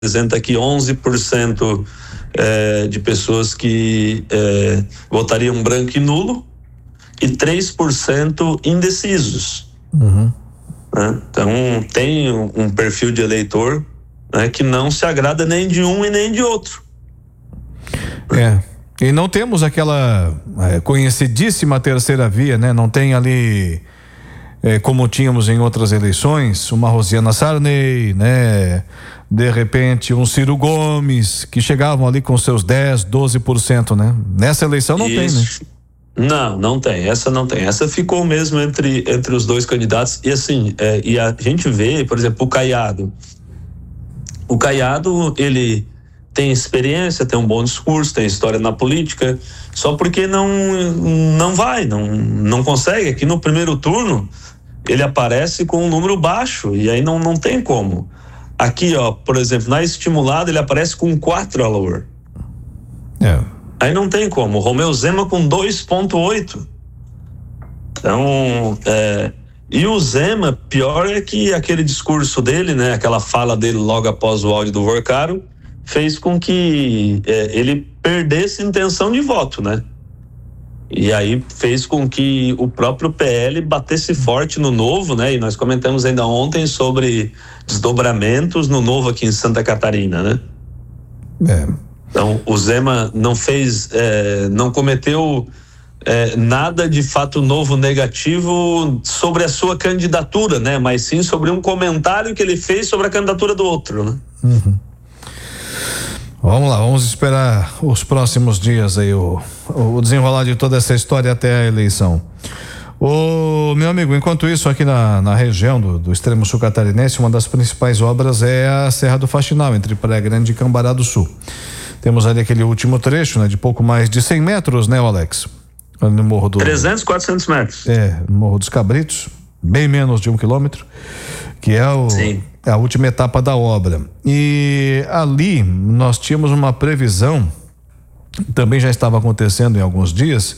representa aqui 11% de pessoas que votariam branco e nulo e 3% indecisos. Uhum. Então tem um perfil de eleitor, né, que não se agrada nem de um e nem de outro. E não temos aquela conhecidíssima terceira via, né? Não tem ali, como tínhamos em outras eleições, uma Rosiana Sarney, né? De repente um Ciro Gomes, que chegavam ali com seus 10, 12%, né? Nessa eleição não tem, né? Não tem. Essa não tem. Essa ficou mesmo entre os dois candidatos. E assim, e a gente vê, por exemplo, o Caiado. O Caiado, ele tem experiência, tem um bom discurso, tem história na política, só porque não consegue. Aqui no primeiro turno, ele aparece com um número baixo, e aí não tem como. Aqui, ó, por exemplo, na estimulada, ele aparece com 4 valor. Aí não tem como. O Romeu Zema com 2,8. Então, e o Zema, pior é que aquele discurso dele, né, aquela fala dele logo após o áudio do Vorcaro, fez com que ele perdesse intenção de voto, né? E aí fez com que o próprio PL batesse forte no Novo, né? E nós comentamos ainda ontem sobre desdobramentos no Novo aqui em Santa Catarina, né? Então, o Zema não cometeu nada de fato novo negativo sobre a sua candidatura, né? Mas sim sobre um comentário que ele fez sobre a candidatura do outro, né? Uhum. Vamos lá, vamos esperar os próximos dias aí, o desenrolar de toda essa história até a eleição. Meu amigo, enquanto isso, aqui na região do extremo sul catarinense, uma das principais obras é a Serra do Faxinal, entre Praia Grande e Cambará do Sul. Temos ali aquele último trecho, né, de pouco mais de 100 metros, né, Alex? No Morro do... 300, 400 metros. No Morro dos Cabritos, bem menos de 1 quilômetro, que é a última etapa da obra. E ali nós tínhamos uma previsão, também já estava acontecendo em alguns dias,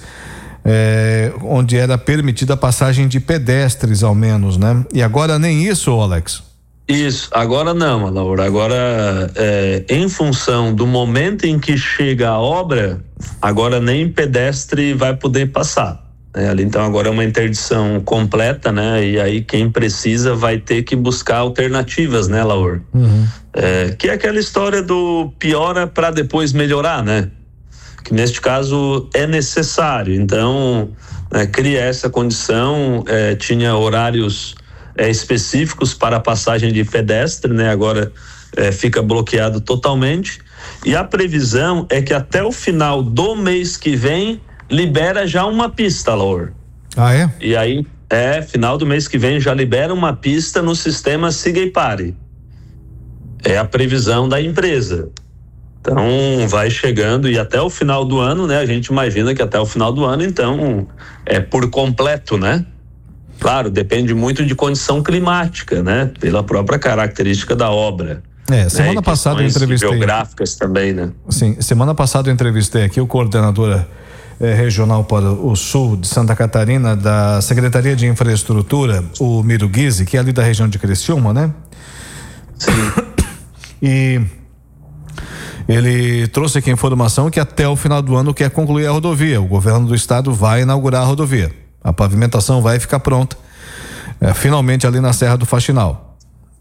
onde era permitida a passagem de pedestres ao menos, né? E agora nem isso, Alex? Isso, agora não, Laura. Agora, em função do momento em que chega a obra, agora nem pedestre vai poder passar. Ali, então, agora é uma interdição completa, né? E aí quem precisa vai ter que buscar alternativas, né, Laura? Uhum. Que é aquela história do piora para depois melhorar, né? Que neste caso é necessário. Então, cria essa condição, tinha horários específicos para a passagem de pedestre, né? Agora fica bloqueado totalmente. E a previsão é que até o final do mês que vem libera já uma pista, Laura. Ah, é? E aí, final do mês que vem já libera uma pista no sistema Siga e Pare. É a previsão da empresa. Então, vai chegando e até o final do ano, né? A gente imagina que até o final do ano, então, por completo, né? Claro, depende muito de condição climática, né? Pela própria característica da obra. Semana passada eu entrevistei... geográficas também, né? Sim, semana passada eu entrevistei aqui o coordenador regional para o sul de Santa Catarina da Secretaria de Infraestrutura, o Miro Guise, que é ali da região de Criciúma, né? Sim. E ele trouxe aqui a informação que até o final do ano quer concluir a rodovia. O governo do estado vai inaugurar a rodovia. A pavimentação vai ficar pronta, finalmente ali na Serra do Faxinal.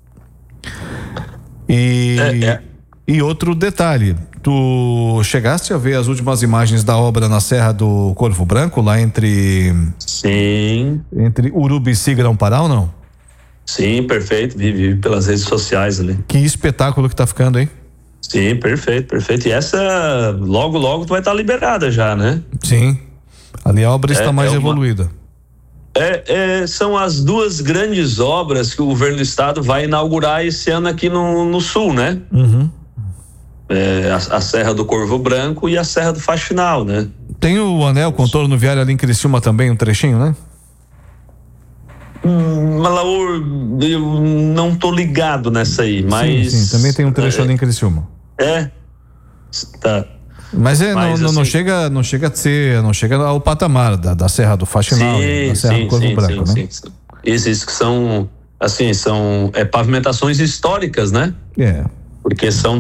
E outro detalhe, tu chegaste a ver as últimas imagens da obra na Serra do Corvo Branco, lá entre Urubici e Grão-Pará ou não? Sim, perfeito, vi pelas redes sociais ali. Que espetáculo que tá ficando, hein? Sim, perfeito. E essa logo tu vai estar liberada já, né? Sim, ali a obra está mais evoluída. São as duas grandes obras que o governo do estado vai inaugurar esse ano aqui no sul, né? Uhum. A Serra do Corvo Branco e a Serra do Faxinal, né? Tem o anel contorno viário ali em Criciúma também, um trechinho, né? Malaur, eu não tô ligado nessa aí, mas... Sim, também tem um trecho ali em Criciúma. Tá. Mas não chega não chega ao patamar da Serra do Faxinal, da Serra do Corvo Branco, né? Esses que são, assim, são pavimentações históricas, né? porque são